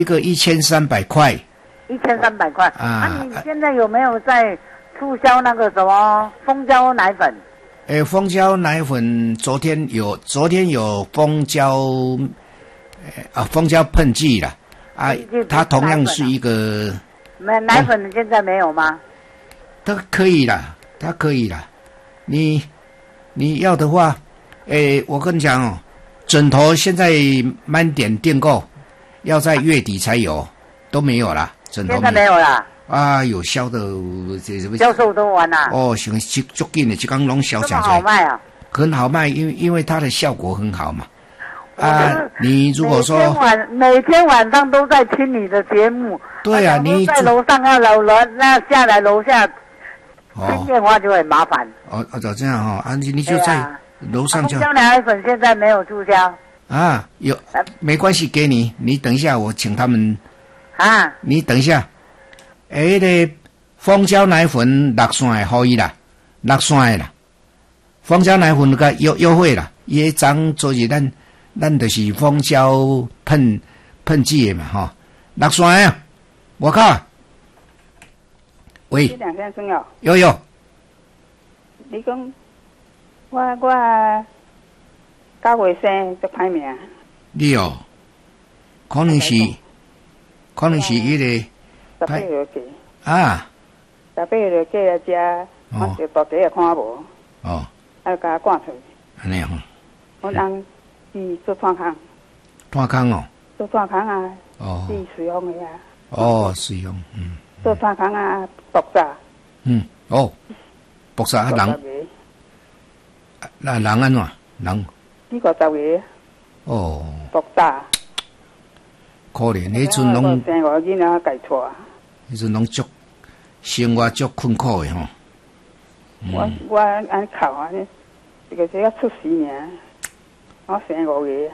一个1300块。 1300块啊！你现在有没有在促销那个什么蜂胶奶粉？ 蜂胶奶粉昨天有蜂胶蜂胶喷剂啦啊，它同样是一个奶粉现在没有吗？ 它可以啦，你要的话，我跟你讲哦，枕头现在满点订购，要在月底才有，都没有啦，枕头现在没有啦。 啊，有销的， 销售都完啦。 哦，行，足紧的，这刚拢销起来。 好卖啊？ 很好卖，因为它的效果很好嘛。啊，你如果说每天晚上都在听你的节目， 对啊，你在楼上那下来楼下听电话就很麻烦。 就这样哈，你就在楼上就。 蜂胶奶粉现在没有促销啊，有没关系，给你，你等一下，我请他们啊， 你等一下，那个蜂胶奶粉6扇可以啦，6扇啦，蜂胶奶粉那个优惠啦，伊迄张做是咱就是蜂胶喷剂的嘛吼，6扇啊，我靠，喂， 这2天生哦， 有， 你讲我9月生就歹命， 你哦，可能是伊个 18月过啊 ，18月过来遮，我就大家也看无， 哦， 啊，甲我赶出去， 安尼吼， 我翁是做炭坑， 炭坑哦， 做炭坑啊， 哦， 是水用的啊， 哦，水用， 做炭坑啊，爆炸， 哦，爆炸人，那人安怎？人 40个， 哦， 爆炸， 可怜，迄阵拢生5个囡仔家带， 迄阵拢生活足困苦的吼。 我安哭安尼，一个要出事尔，我生5个。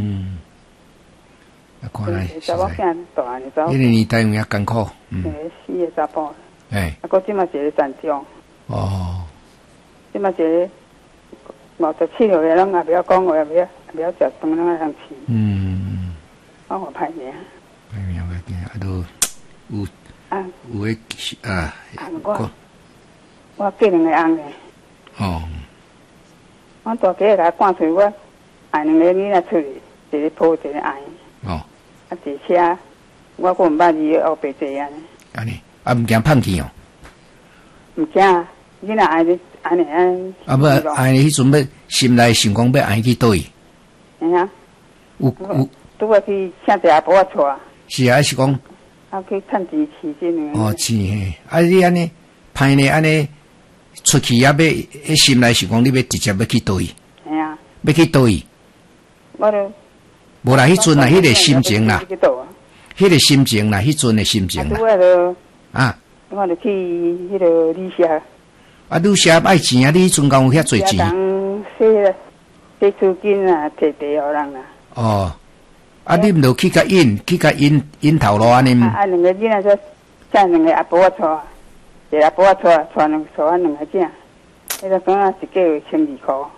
看来查某囝大呢，查某。 迄个年代有影艰苦。 4个查甫。 哎。 啊，搁即马一个残障。 哦。 即马一个57个拢也不要讲话，也不要食饭，拢通吃。我话歹命。 歹命个惊，啊都有诶啊。 我嫁2个翁诶。 哦。 我大家甲赶出去，我爱2个囡仔出去，一个抱一个爱。 哦。 啊，坐车，我搁毋捌字后白坐安尼。 安尼，唔惊胖去哦。 毋惊，囡仔爱你安尼安。 啊不，安尼迄阵要心内想讲要安去倒去。 哎呀。 有。 拄要去请一个阿婆仔带。 是啊，是讲。 啊，去趁钱饲这2个。 哦，饲嘿，啊你安尼，歹呢安尼，出去也要，心内是讲你要直接要去倒去。 哎呀。 要去倒去。 我都。 无啦，迄阵啦，迄个心情啦，迄个心情啦，迄阵的心情啦。啊。 我就去迄个旅社。 啊，旅社爱钱啊！你迄阵敢有遐侪钱？ 洗厝巾啊，摕地互人啦。 哦。啊，你毋着去甲引头路安尼？ 啊，2个囡仔说，请2个阿婆仔带，一个阿婆仔带我2个囝，迄个讲啊，一个月12块。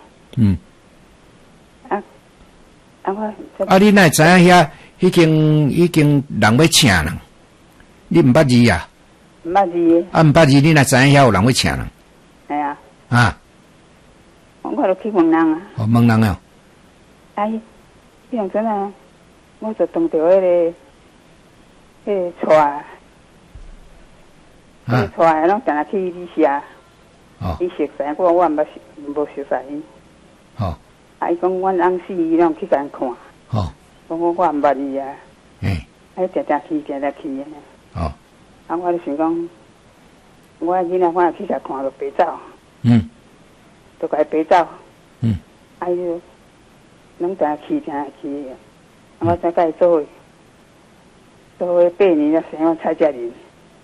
啊， 你哪会知影遐已经人要请人？你毋捌字啊？ 毋捌字。 啊，毋捌字，你哪知影遐有人要请人？ 系啊。 啊。 我就去问人啊。 哦，问人哦。 哎，迄样阵啊，我就碰到迄个带，迄个带拢定来去旅社。哦。伊熟悉我毋无熟悉伊。 哦。 啊！伊讲阮翁死，伊拢去甲人看。 哦。 讲我毋捌伊啊。 哎。 啊！定去安尼。 哦。 啊！我就想讲，我囡仔我去甲看就白走。就甲伊白走。啊！伊就拢定去。啊！我才甲伊做伙8年才生我蔡佳玲。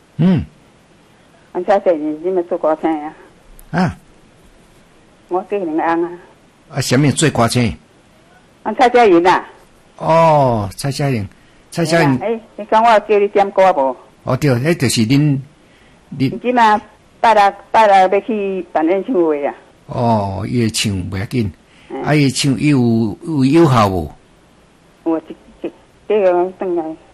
啊！蔡佳玲你们做歌星啊？ 啊。 我嫁2个翁啊。 啊，什么做歌星？ 蔡佳玲啊。 哦，蔡佳玲。 你讲我叫你点歌无？ 哦对，迄就是恁。 即马拜六要去办演唱会啊。 哦，伊会唱袂要紧，啊，伊唱伊有效无？ 有，这个转来。